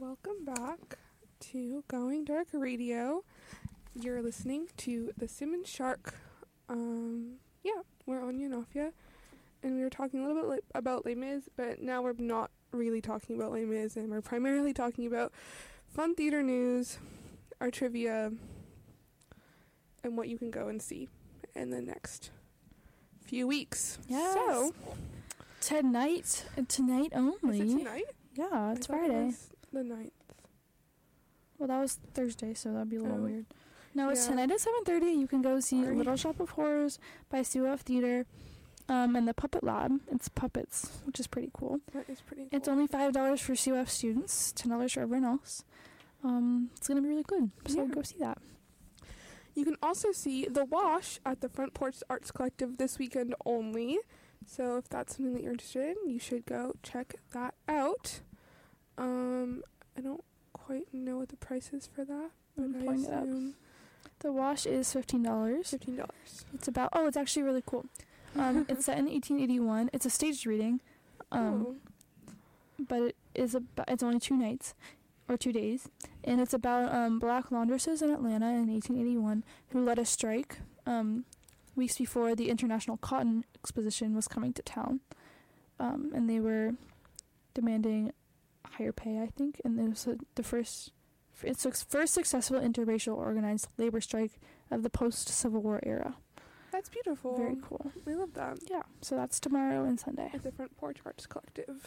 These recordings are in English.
Welcome back to Going Dark Radio. You're listening to the Simmons Shark. We're Anya and Afia, and we were talking a little bit about Les Mis, but now we're not really talking about Les Mis, and we're primarily talking about fun theater news, our trivia, and what you can go and see in the next few weeks. Yes. So, tonight only. is it tonight? Yeah, it's I thought it Friday. was the 9th. Well, that was Thursday, so that'd be a little Oh. weird. No, it's Yeah. tonight at 7:30. You can go see Sorry. Little Shop of Horrors by Sue F. Theater, and the Puppet Lab. It's puppets, which is pretty cool. That is pretty cool. It's only $5 for Sue F. students, $10 for everyone else. It's gonna be really good, so Yeah. go see that. You can also see The Wash at the Front Porch Arts Collective this weekend only. So if that's something that you're interested in, you should go check that out. I don't quite know what the price is for that, but I'm I pulling it up. assume The Wash is $15. $15. It's about it's actually really cool. It's set in 1881. It's a staged reading. Oh, But it's only 2 nights or 2 days, and it's about black laundresses in Atlanta in 1881 who led a strike weeks before the International Cotton Exposition was coming to town, and they were demanding higher pay, I think, and it was the first successful interracial organized labor strike of the post-Civil War era. that's beautiful. Very cool. We love that. Yeah, so that's tomorrow and Sunday. At the Front Porch Arts Collective.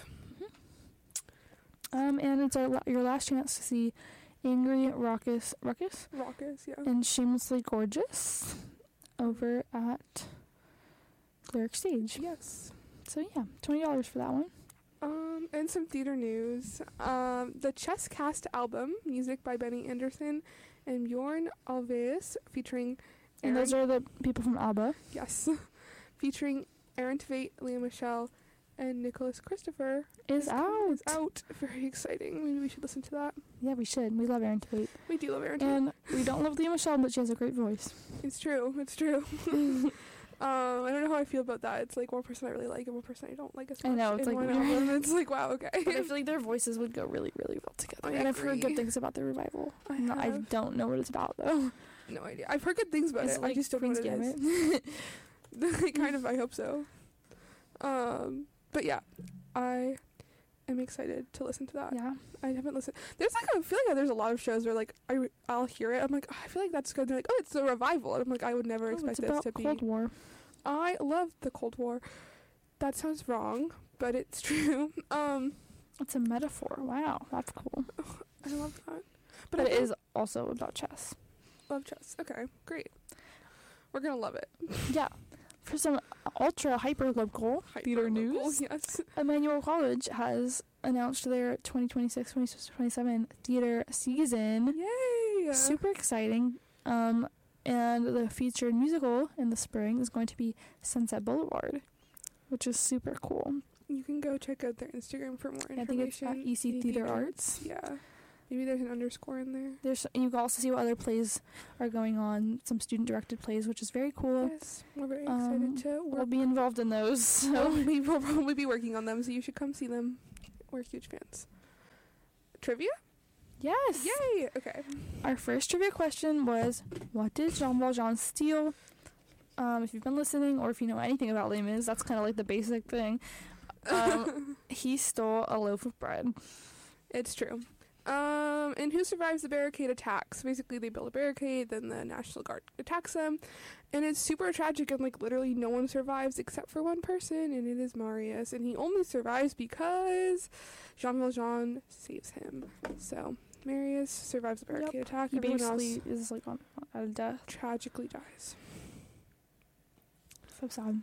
And it's your last chance to see Angry Ruckus Raucous, yeah. and Shamelessly Gorgeous over at Lyric Stage. Yes. So yeah, $20 for that one. And some theater news. The Chess Cast album, music by Benny Anderson and Bjorn Ulvaeus, featuring And those are the people from ABBA. Yes. Featuring Aaron Tveit, Leah Michelle, and Nicholas Christopher Is out. Is out. Very exciting. Maybe we should listen to that. Yeah, we should. We love Aaron Tveit. We do love Aaron Tveit. And we don't love Leah Michelle, but she has a great voice. It's true. It's true. I don't know how I feel about that. It's like one person I really like and one person I don't like as much. I know, it's in like one weird. album. It's like, wow, okay. But I feel like their voices would go really, really well together. I And I've heard agree. good things about the revival. I I have. don't know what it's about, though. No idea. I've heard good things about Is it. it like I just don't know what it Queen's is. Kind of, I hope so. But yeah, I am excited to listen to that. Yeah. I haven't listened. There's like, I feel like there's a lot of shows where like I'll hear it. I'm like, oh, I feel like that's good. They're like, oh, it's a revival. And I'm like, I would never expect it's this about to be. Cold War. I love the Cold War. That sounds wrong, but it's true. It's a metaphor. Wow, that's cool. I love that. But I it think- is also about chess. love chess. Okay, great. We're gonna love it. Yeah. For some ultra hyper local theater Hyper-local, news, Yes. Emmanuel College has announced their 2026-2027 theater season. Yay! Super exciting. And the featured musical in the spring is going to be Sunset Boulevard, which is super cool. You can go check out their Instagram for more information. I think it's at EC Theater Arts. Yeah. Maybe there's an underscore in there. You can also see what other plays are going on, some student-directed plays, which is very cool. Yes, we're very excited to We'll work. be involved in those. So. We'll probably be working on them, so you should come see them. We're huge fans. Trivia? Yes. Yay! Okay. Our first trivia question was, what did Jean Valjean steal? If you've been listening or if you know anything about Les Mis, that's kind of like the basic thing. He stole a loaf of bread. It's true. And who survives the barricade attacks? Basically, they build a barricade, then the National Guard attacks them, and it's super tragic, and, like, literally no one survives except for one person, and it is Marius, and he only survives because Jean Valjean saves him. So, Marius survives the barricade attack, He everyone else basically is like out of death. tragically dies. So sad.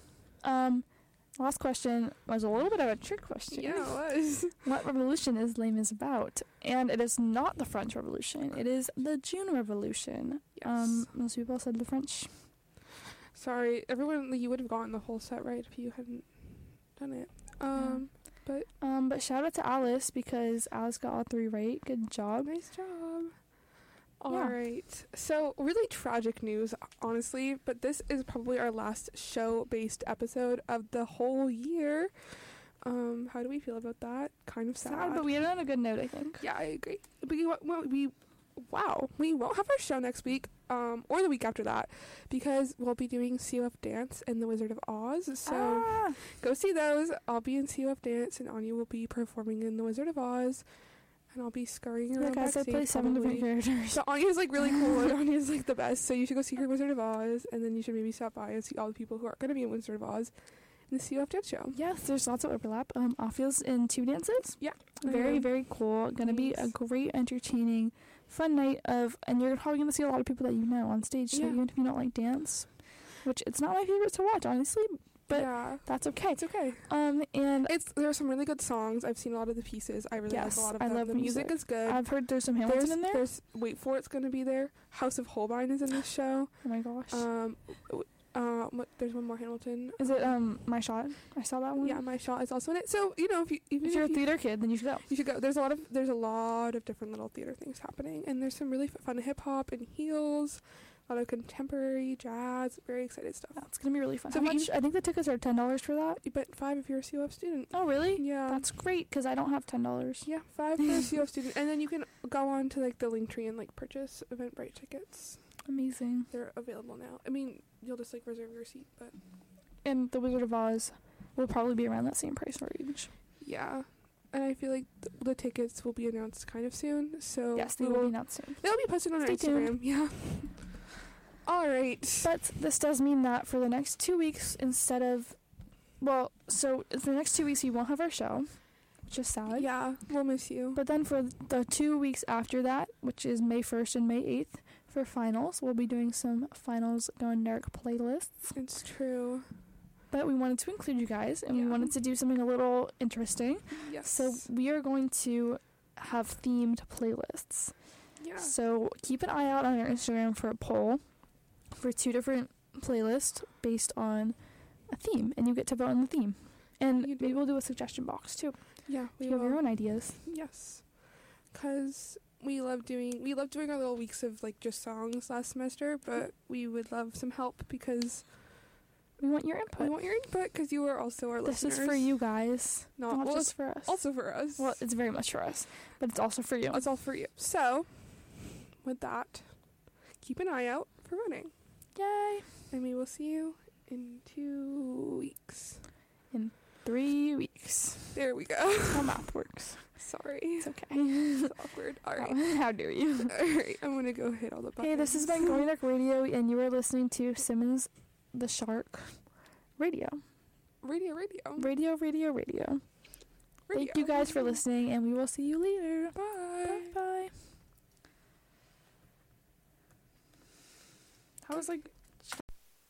Last question was a little bit of a trick question. Yeah, it was. What revolution is Les Mis about? And it is not the French Revolution. It is the June Revolution. Yes. Most people said the French. Sorry, everyone, you would have gotten the whole set right if you hadn't done it. But shout out to Alice because Alice got all 3 right. Good job. Nice job. All Yeah. right. So, really tragic news, honestly, but this is probably our last show-based episode of the whole year. How do we feel about that? Kind of sad. Sad, but we ended on a good note, I think. Yeah, I agree. We won't have our show next week, or the week after that, because we'll be doing COF Dance and The Wizard of Oz. So go see those. I'll be in COF Dance, and Anya will be performing in The Wizard of Oz, and I'll be scurrying around Like I said, backstage. play 7 different probably. characters. So Anya's like really cool, and Anya's like the best. So you should go see her Wizard of Oz, and then you should maybe stop by and see all the people who are going to be in Wizard of Oz in the COF Dance show. Yes, there's lots of overlap. Offield's in 2 dances. Yeah. Very, very cool. Gonna be a Nice. great, entertaining, fun night and you're probably gonna see a lot of people that you know on stage. So Yeah. even if you don't like dance, which it's not my favorite to watch, honestly, but yeah, that's okay. it's okay. And There are some really good songs. I've seen a lot of the pieces. I really like Yes, a lot of I them. love the music music. is good. I've heard there's some Hamilton in there. There's Wait for It's going to be there. House of Holbein is in this show. Oh my gosh. There's one more Hamilton. Is it My Shot? I saw that one. Yeah, My Shot is also in it. So If you're a theater kid, then you should go. you should go. There's a lot of different little theater things happening, and there's some really fun hip hop and heels, a lot of contemporary jazz. Very excited stuff. Yeah, it's gonna be really fun. So How if you- much? I think the tickets are $10 for that. But $5 if you're a COF student. Oh really? Yeah. That's great because I don't have $10. Yeah, $5 for a COF student, and then you can go on to like the Linktree and like purchase Eventbrite tickets. Amazing. They're available now. I mean, you'll just like reserve your seat, but And The Wizard of Oz will probably be around that same price range. yeah. And I feel like the tickets will be announced kind of soon. So Yes, they will be announced soon. They'll be posted on our Stay Instagram. tuned. Yeah. All right. But this does mean that for the next 2 weeks, instead of, well, so for the next 2 weeks we won't have our show, which is sad. Yeah, we'll miss you. But then for the 2 weeks after that, which is May 1st and May 8th, for finals, we'll be doing some finals Going Dark playlists. It's true. But we wanted to include you guys, and we Yeah. wanted to do something a little interesting. Yes. So we are going to have themed playlists. yeah. So keep an eye out on our Instagram for a poll for 2 different playlists based on a theme, and you get to vote on the theme. And You do. maybe we'll do a suggestion box too. Yeah, If you have your own ideas. Yes. Cuz we loved doing our little weeks of like just songs last semester, but we would love some help because We want your we input. want your input because you are also our This listeners. is for you guys, Not not well, just for us. also for us. Well, it's very much for us, but it's also for you. It's all for you. So, with that, keep an eye out for running. Yay! And we will see you in 2 weeks. 3 weeks. There we go. How math works. Sorry. It's okay. It's awkward. All right. How dare you? All right. I'm going to go hit all the buttons. Hey, this has been Going Dark Radio, and you are listening to Simmons the Shark Radio. Radio. Radio. Thank you guys for listening, and we will see you later. Bye. Bye. How was like